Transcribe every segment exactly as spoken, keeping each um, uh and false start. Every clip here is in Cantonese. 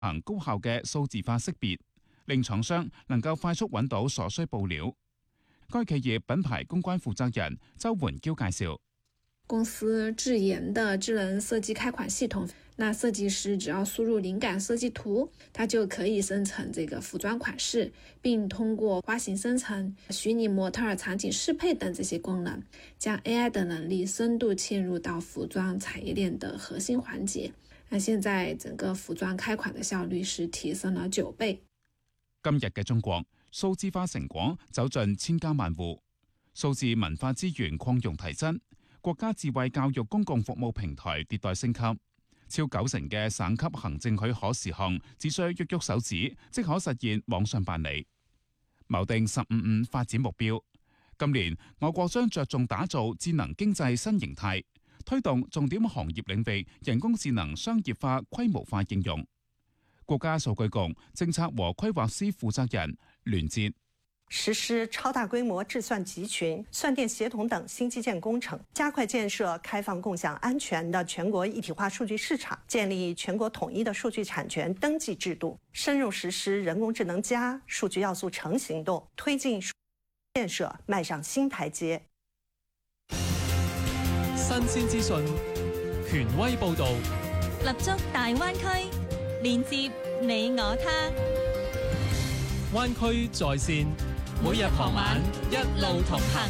行高效嘅數字化識別，令廠商能夠快速揾到所需報料。該企業品牌公關負責人周煥嬌介紹， 公司自研的智能設計開款系統，那設計師只要輸入靈感設計圖，它就可以生成這個服裝款式，並通過花型生成、虛擬模特場景適配等這些功能，將 A I 的能力深度嵌入到服裝產業鏈的核心環節。那現在整個服裝開款的效率是提升了九倍。 今日嘅中國，數字化成果走進千家萬戶，數字文化資源擴容提升。國家智慧教育公共服務平台迭代升級，超九成嘅省級行政許可事項只需喐喐手指即可實現網上辦理。謀定十五五發展目標，今年我國將着重打造智能經濟新形態，推動重點行業領域人工智能商業化規模化應用。國家數據局政策和規劃司負責人聯捷實施超大規模智算集群、算電協同等新基建工程，加快建設開放、共享、安全的全國一體化數據市場，建立全國統一的數據產權登記制度，深入實施人工智能加數據要素城行動，推進數據建設邁上新台階。 新鮮資訊，權威報導， 立足大灣區，連接你我他。 灣區在線，每日傍晚一路同行。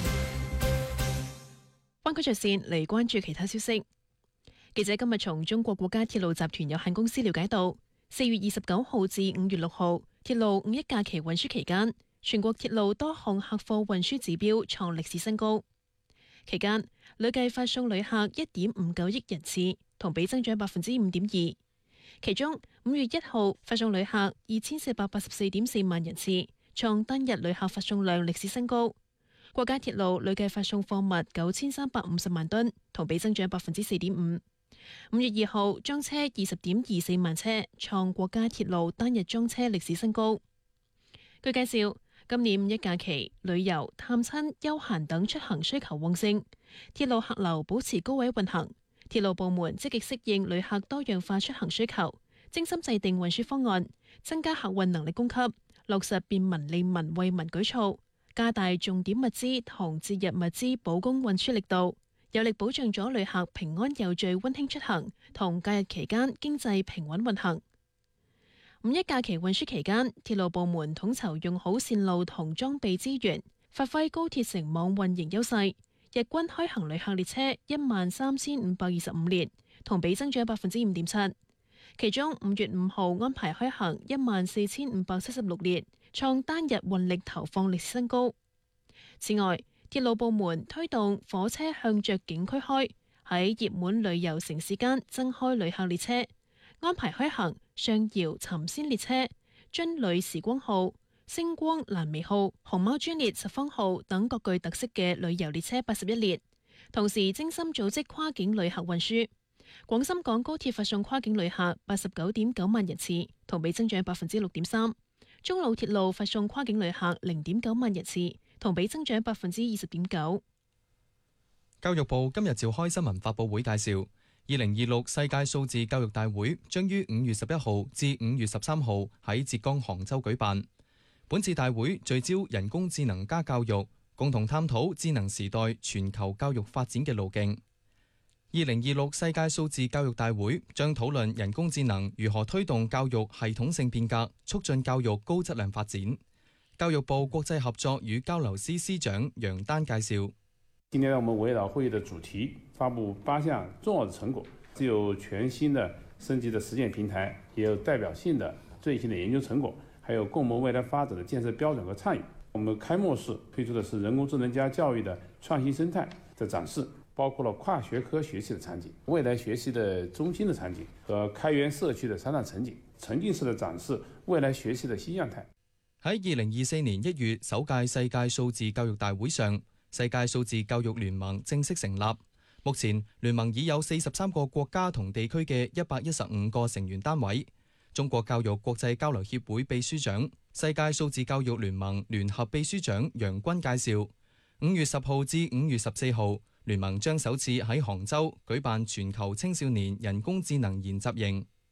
灣區在線嚟關注其他消息。記者今日從中國國家鐵路集團有限公司了解到，四月二十九號至五月六號鐵路五一假期運輸期間，全國鐵路多項客貨運輸指標創歷史新高。期間累計發送旅客一點五九億人次，同比增長百分之五點二。其中五月一號發送旅客二千四百八十四點四萬人次，創單日旅客發送量歷史新高。國家鐵路累計發送貨物九千三百五十萬噸，同比增長百分之四點五。五月二號裝車二十點二四萬車，創國家鐵路單日裝車歷史新高。據介紹，今年五一假期，旅遊、探親、休閒等出行需求旺盛，鐵路客流保持高位運行。鐵路部門積極適應旅客多樣化出行需求，精心制定運輸方案，增加客運能力供給，落實便民利民惠民舉措，加大重點物資同節日物資保供運輸力度，有力保障咗旅客平安有序溫馨出行，同假日期間經濟平穩運行。五一假期運輸期間，鐵路部門統籌用好線路同裝備資源，發揮高鐵城網運營優勢。日均開行旅客列車一萬三千五百二十五列，同比增長百分之五點七。其中五月五號安排開行一萬四千五百七十六列，創單日運力投放歷史新高。此外，鐵路部門推動火車向着景區開，喺熱門旅遊城市間增開旅客列車，安排開行上饒尋仙列車、津旅時光號、星光蘭美號、熊貓專列十方號等各具特色嘅旅遊列車八十一列，同時精心組織跨境旅客運輸。廣深港高鐵發送跨境旅客八十九點九萬人次，同比增長百分之六點三。中老鐵路發送跨境旅客零點九萬人次，同比增長百分之二十點九。 教育部今日召開新聞發佈會介紹，二零二六世界數字教育大會將於五月十一號至五月十三號喺浙江杭州舉辦。本次大會聚焦人工智能加教育，共同探討智能時代全球教育發展嘅路徑。二零二六世界數字教育大會將討論人工智能如何推動教育系統性變革，促進教育高質量發展。教育部國際合作與交流司司長楊丹介紹， 今天我們圍繞會議的主題，發布八項重要的成果，既有全新的升級的實踐平台，也有代表性的最新的研究成果，還有共謀未來發展的建設標準和倡議。我們開幕式推出的是人工智能加教育的創新生態的展示，包括了跨學科學習的場景、未來學習的中心的場景和開源社區的三大場景，沉浸式的展示未來學習的新樣態。 喺二零二四年一月首屆世界數字教育大會上，世界數字教育聯盟正式成立。目前聯盟已有四十三個國家同地區嘅一百一十五個成員單位。中國教育國際交流協會秘書長、世界數字教育聯盟聯合秘書長楊軍介紹，五月十號至五月十四號，聯盟將首次喺杭州舉辦全球青少年人工智能研習營。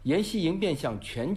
研习营面向全